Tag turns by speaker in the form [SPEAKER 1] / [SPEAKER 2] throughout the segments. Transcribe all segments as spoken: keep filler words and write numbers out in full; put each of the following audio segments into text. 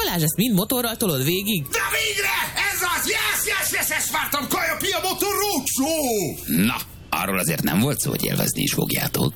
[SPEAKER 1] Balázs, ezt mind motorral tolod végig?
[SPEAKER 2] De végre! Ez az! Yes, yes, yes, ezt vártam! Kaja Pia Motor Roadshow!
[SPEAKER 3] Na, arról azért nem volt szó, hogy élvezni is fogjátok.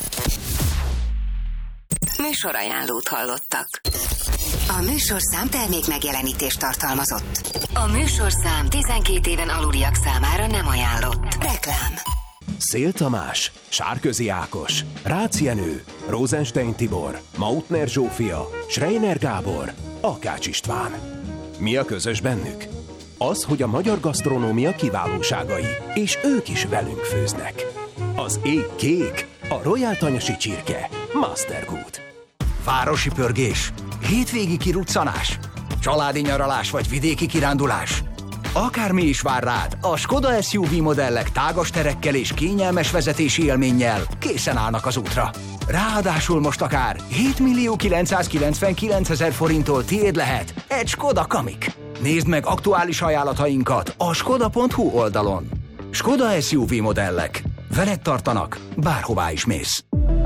[SPEAKER 4] Műsorajánlót hallottak. A műsorszám termék megjelenítést tartalmazott. A műsorszám tizenkét éven aluliak számára nem ajánlott. Reklám.
[SPEAKER 5] Szél Tamás, Sárközi Ákos, Rácz Jenő, Rosenstein Tibor, Mautner Zsófia, Schreiner Gábor, Akács István. Mi a közös bennük? Az, hogy a magyar gasztronómia kiválóságai, és ők is velünk főznek. Az ég kék, a Royal Tanyasi csirke, Mastergood.
[SPEAKER 6] Városi pörgés, hétvégi kiruccanás, családi nyaralás vagy vidéki kirándulás. Akármi is vár rád, a Skoda es u vé modellek tágas terekkel és kényelmes vezetési élménnyel készen állnak az útra. Ráadásul most akár hétmillió kilencszázkilencvenkilencezer forinttól tiéd lehet egy Skoda Kamiq. Nézd meg aktuális ajánlatainkat a skoda pont hu oldalon. Skoda es u vé modellek. Veled tartanak, bárhová is mész.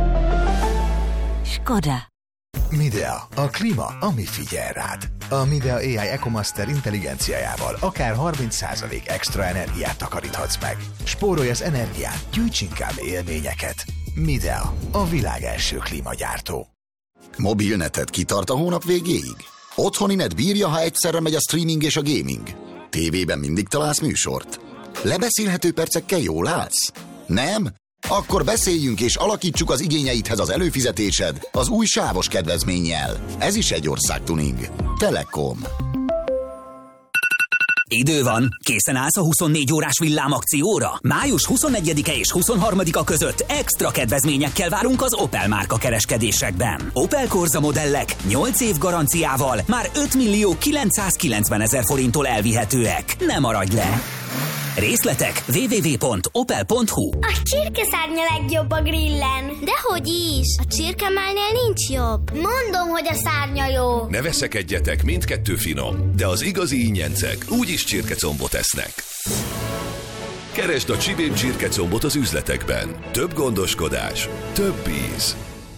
[SPEAKER 4] Skoda.
[SPEAKER 7] Midea, a klíma, ami figyel rád. A Midea á i EcoMaster intelligenciájával akár harminc százalék extra energiát takaríthatsz meg. Spórolj az energián, gyűjts inkább élményeket. Midea, a világ első klímagyártó.
[SPEAKER 8] Mobilneted kitart a hónap végéig? Otthoni net bírja, ha egyszerre megy a streaming és a gaming? Tévében mindig találsz műsort? Lebeszélhető percekkel jól állsz? Nem? Akkor beszéljünk és alakítsuk az igényeidhez az előfizetésed az új sávos kedvezménnyel. Ez is egy országtuning. Telekom.
[SPEAKER 9] Idő van, készen állsz a huszonnégy órás villámakcióra? május huszonegyedike és huszonharmadika között extra kedvezményekkel várunk az Opel márka kereskedésekben. Opel Corsa modellek nyolc év garanciával már ötmillió kilencszázkilencvenezer forinttól elvihetőek. Ne maradj le! Részletek double-u double-u double-u pont opel pont hu.
[SPEAKER 10] A csirkeszárnya legjobb a grillen. Dehogy is, a csirkemálnél nincs jobb. Mondom, hogy a szárnya jó.
[SPEAKER 11] Ne veszekedjetek, mindkettő finom, de az igazi ingyencek úgyis csirkecombot esznek. Keresd a Csibém csirkecombot az üzletekben. Több gondoskodás, több íz.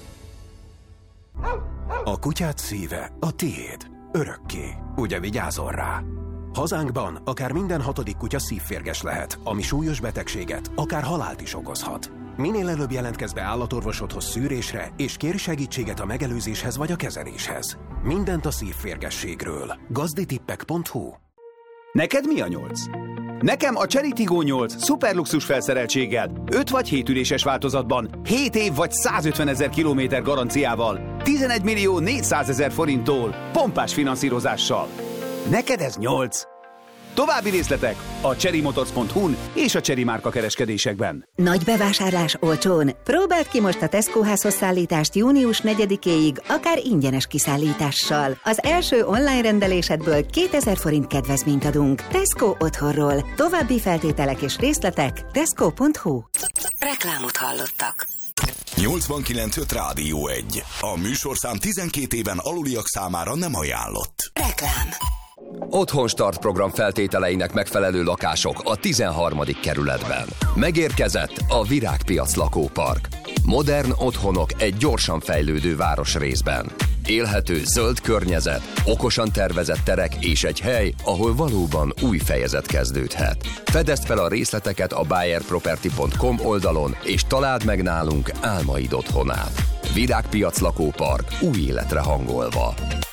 [SPEAKER 5] A kutyád szíve a tiéd. Örökké. Ugye vigyázol rá? Hazánkban akár minden hatodik kutya szívférges lehet, ami súlyos betegséget, akár halált is okozhat. Minél előbb jelentkezz be állatorvosodhoz szűrésre, és kérj segítséget a megelőzéshez vagy a kezeléshez. Mindent a szívférgességről. gazditippek pont hu.
[SPEAKER 12] Neked mi a nyolc? Nekem a Chery Tiggo nyolc szuperluxus felszereltséggel, öt vagy hét üléses változatban, hét év vagy százötvenezer kilométer garanciával, tizenegymillió négyszázezer forinttól, pompás finanszírozással. Neked ez nyolc. További részletek a chery motors pont hu-n és a Chery márka kereskedésekben.
[SPEAKER 4] Nagy bevásárlás olcsón. Próbáld ki most a Tesco házhoz szállítást június negyedikéig, akár ingyenes kiszállítással. Az első online rendelésedből kétezer forint kedvezményt adunk. Tesco otthonról. További feltételek és részletek tesco pont hu.
[SPEAKER 13] Reklámot hallottak.
[SPEAKER 11] nyolcvankilenc öt Rádió egy. A műsorszám tizenkét éven aluliak számára nem ajánlott.
[SPEAKER 13] Reklám.
[SPEAKER 14] Otthonstart program feltételeinek megfelelő lakások a tizenharmadik kerületben. Megérkezett a Virágpiac lakópark. Modern otthonok egy gyorsan fejlődő városrészben. Élhető zöld környezet, okosan tervezett terek és egy hely, ahol valóban új fejezet kezdődhet. Fedezd fel a részleteket a buyer property pont com oldalon, és találd meg nálunk álmaid otthonát. Virágpiac lakópark, új életre hangolva.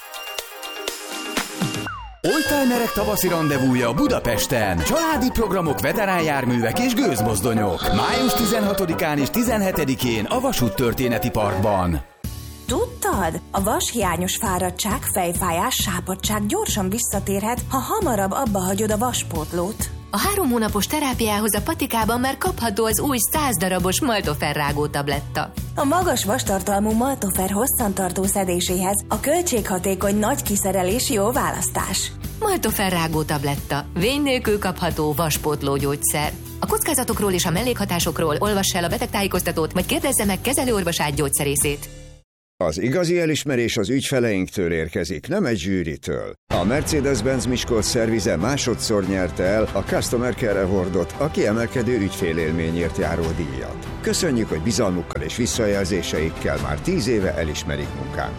[SPEAKER 15] Oldtimerek tavaszi randevúja Budapesten. Családi programok, veteránjárművek és gőzmozdonyok. május tizenhatodikán és tizenhetedikén a Vasúttörténeti Parkban.
[SPEAKER 16] Tudtad? A vashiányos fáradtság, fejfájás, sápadtság gyorsan visszatérhet, ha hamarabb abba hagyod a vaspótlót.
[SPEAKER 17] A három hónapos terápiához a patikában már kapható az új száz darabos Maltofer rágó tabletta.
[SPEAKER 16] A magas vastartalmú Maltofer hosszantartó szedéséhez a költséghatékony nagy kiszerelés jó választás.
[SPEAKER 17] Maltofer rágó tabletta. Vény nélkül kapható vaspótló gyógyszer. A kockázatokról és a mellékhatásokról olvass el a betegtájékoztatót, vagy kérdezze meg kezelőorvosát gyógyszerészét.
[SPEAKER 18] Az igazi elismerés az ügyfeleinktől érkezik, nem egy zsűritől. A Mercedes-Benz Miskolc szervize másodszor nyerte el a Customer Care Awardot, a kiemelkedő ügyfélélményért járó díjat. Köszönjük, hogy bizalmukkal és visszajelzéseikkel már tíz éve elismerik munkánkat.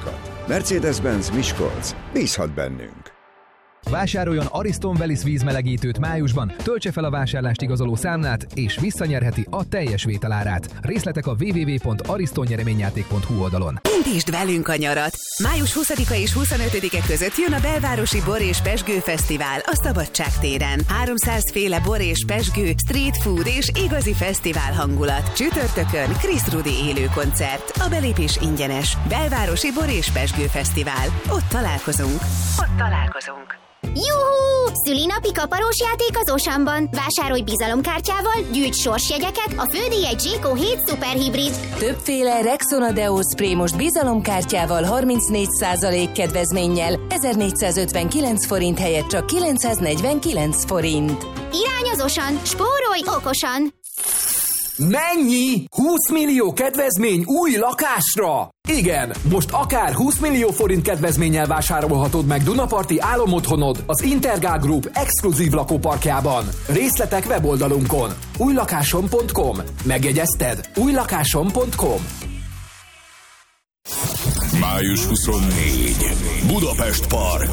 [SPEAKER 18] Mercedes-Benz Miskolc. Bízhat bennünk.
[SPEAKER 19] Vásároljon Ariston Velis vízmelegítőt májusban, töltse fel a vásárlást igazoló számlát, és visszanyerheti a teljes vételárát. Részletek a double-u double-u double-u pont ariston nyereményjáték pont hu oldalon.
[SPEAKER 20] Indítsd velünk a nyarat! május huszadika és huszonötödike között jön a Belvárosi Bor és Pezsgő Fesztivál a Szabadság téren. háromszáz féle bor és pezsgő, street food és igazi fesztivál hangulat. Csütörtökön Krisz Rudi élő koncert. A belépés ingyenes. Belvárosi Bor és Pezsgő Fesztivál. Ott találkozunk. Ott találkozunk.
[SPEAKER 10] Juhú! Szülinapi kaparós játék az Osamban. Vásárolj bizalomkártyával, gyűjts sorsjegyeket, a fődíj egy Zséko hét szuperhibrid.
[SPEAKER 16] Többféle Rexona Deo Spray most bizalomkártyával harmincnégy százalék kedvezménnyel ezernégyszázötvenkilenc forint helyett csak kilencszáznegyvenkilenc forint.
[SPEAKER 10] Irány az Osan, spórolj okosan!
[SPEAKER 21] Mennyi? húsz millió kedvezmény új lakásra? Igen, most akár húsz millió forint kedvezménnyel vásárolhatod meg Dunaparti álomotthonod az Intergál Group exkluzív lakóparkjában. Részletek weboldalunkon. újlakásom pont com. Megjegyezted? újlakásom pont com.
[SPEAKER 11] május huszonnégy. Budapest Park.